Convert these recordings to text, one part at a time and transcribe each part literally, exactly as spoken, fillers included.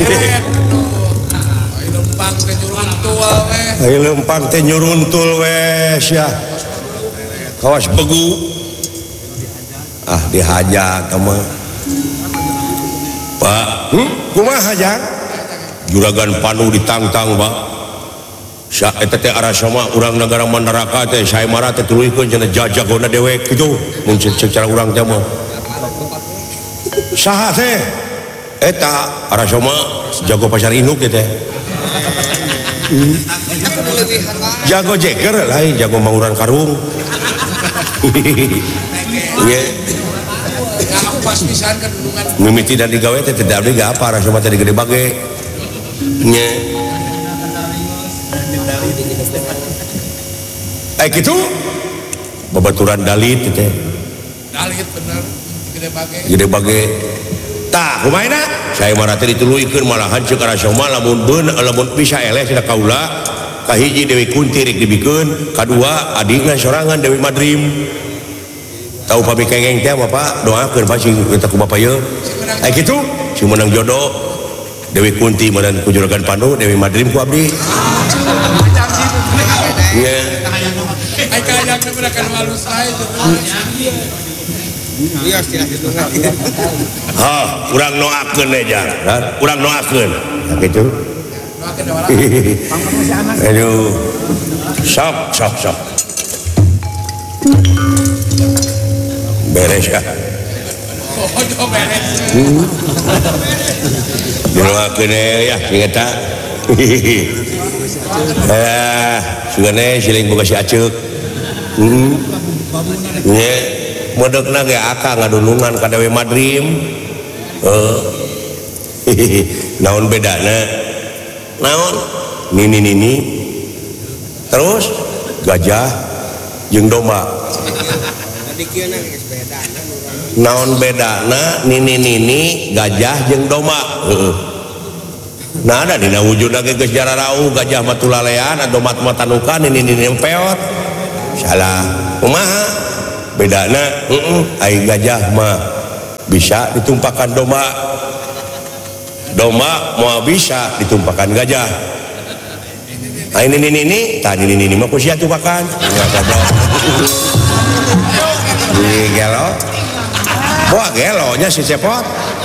lempang teh nyuruntul we. Ai lempang teh nyuruntul we sia. Kawas begu. Ah dihajak mah. Pak, hmm? Kumaha hajak? Juragan Panu ditangtang, Pak. Sa eta teh arasama urang negara Mandaraka teh sae mara teh tuluikeun cenah jajagona dewek kitu mun secara urang teh mah. Saha teh? Eta arasama jago pasar induk teh. Hmm. Jago jeger lain jago manguran karung. Ye. Pas pisan kedulungan mimiti dan digawe teh tidak ada apa arasama teh gede bage. Nya. Eh gitu babaturan dalit teh dalit bener gede bage gede bage tah kumaha saya mah teh dituluykeun malahan ceuk arasama lamun beun lamun bisa eleh cenah kaula kahiji Dewi Kunti rek dibikeun kadua adina sorangan Dewi Madrim tahu pami kengeng teh Bapak doakeun pasti kita ku Bapak ye eh gitu si menang jodoh Dewi Kunti meunang ku Juragan Panu Dewi Madrim ku abdi nya ai kaya kebrakan malu saya iya sih ha urang noakeun we jang urang noakeun kitu noakeun wala aduh sok sok sok beres ya oh beres doakeun ya sing eta eh sugane siling boga si aceuk heeh nya modokna ge aka ngadulungan ka Dewi Madrim heuh naon bedana naon nini nini terus gajah jeung domba naon bedana nini nini gajah jeung domba heeh nah ada dina wujudna ge geus jararau gajah mah tulalean domba mah tanukan nini nini empeot salah kumaha bedana heeh ai gajah mah bisa ditumpahkan domba domba moal bisa ditumpahkan gajah ai nini nini tah nini nini mah ku sia tumpakan di gelo wah gelonya si cepot.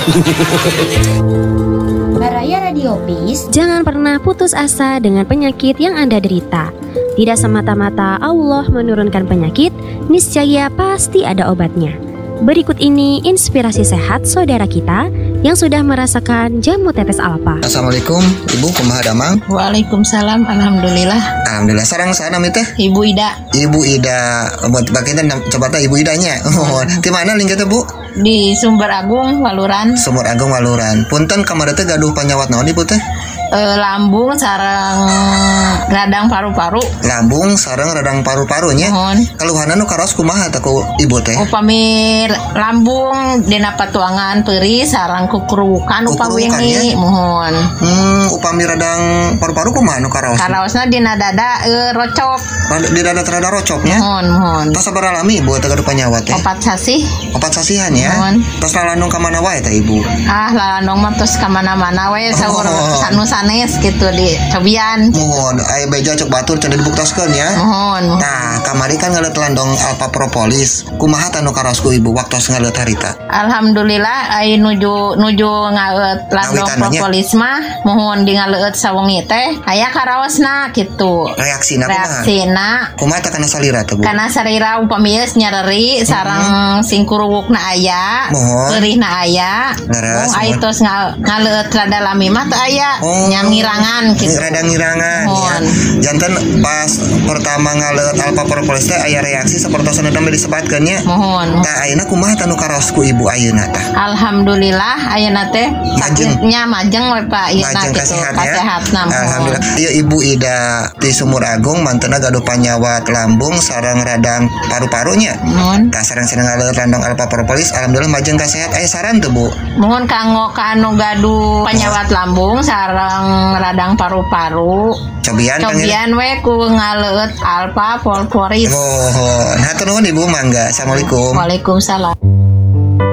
Baraya Radio Peace, jangan pernah putus asa dengan penyakit yang Anda derita. Tidak semata-mata Allah menurunkan penyakit, niscaya pasti ada obatnya. Berikut ini inspirasi sehat saudara kita yang sudah merasakan jamu tetes alfa. Assalamualaikum, Ibu kumaha damang? Waalaikumsalam, alhamdulillah. Alhamdulillah, sareng sana mi teh? Ibu Ida. Ibu Ida, buat bagian coba teh Ibu Idanya. Oh, di mana lingkar teh, Bu? Di Sumber Agung, Waluran. Sumber Agung, Waluran. Punten kamari teh gaduh panyawat naon Ibu teh? E, lambung sareng radang paru-paru. Lambung sareng radang paru-parunya. Keluhanan nu karos kumaha teh ku Ibu teh? Upami lambung dina patuangan peuri sareng kukurukan upami wingi mohon. Hmm, upami radang paru-paru kumaha nu karos? Karosna dina dada e, rocop. Di dada terada rocopnya? Mohon, mohon. Tas sabar alami Ibu teh gaduh panyawat teh? Opat sasih. Opat sasihan ya. Mohon. Tas lalandung ka mana wae teh Ibu? Ah, lalandung mah tos ka mana-mana wae saur sanus sanes gitu di cobian. Mohon, aya beja cok batur cenah dibuktaskeun ya. Mohon. Nah, kamari kan ngaleut landong alpa propolis. Kumaha tanu karosku Ibu waktos ngaleut harita? Alhamdulillah ai nuju nuju ngaleut landong propolis mah mohon di ngaleut sawengi teh aya karaosna kitu. Reaksina kumaha? Reaksina kumaha teh kana salira teh Bu? Kana salira upami geus nyareri sareng sing kuruwukna aya, peurihna aya. Oh, ai tos ngaleut rada lami mah teh aya. Ngirangan gitu. Rada ngirangan ya. Janten pas pertama ngaleut alpa propolis teh aya reaksi sapertosan dambe disepatkeun nya. Mohon. Tah ayeuna kumaha tanu karosku Ibu ayeuna tah? Alhamdulillah ayeuna teh sakitnya majeng we Pak ayeuna kitu kasehatna. Alhamdulillah. Ieu Ibu Ida di Sumur Agung mantenna gaduh panyawat lambung sareng radang paru-parunya. Mohon. Tah sareng-sareng ngaleut landong alpa propolis alhamdulillah majeng kasehat. Aya saran teu Bu? Mohon kanggo ka anu gaduh panyawat lambung sareng radang paru-paru cobian cobian we ku ngaleut alpa propolis. Oh, hatur nuhun Ibu mangga. Assalamualaikum. Waalaikumsalam.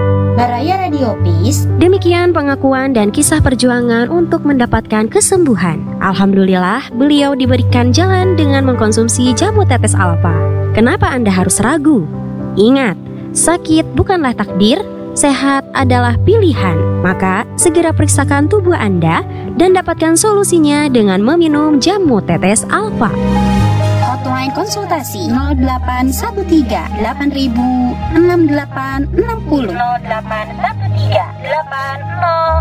Baraya Radio Peace. Demikian pengakuan dan kisah perjuangan untuk mendapatkan kesembuhan. Alhamdulillah, beliau diberikan jalan dengan mengkonsumsi jamu tetes alfa. Kenapa Anda harus ragu? Ingat, sakit bukanlah takdir, sehat adalah pilihan. Maka segera periksakan tubuh Anda dan dapatkan solusinya dengan meminum jamu tetes alfa. Hotline konsultasi nol delapan satu tiga delapan enam delapan enam nol nol delapan satu tiga delapan nol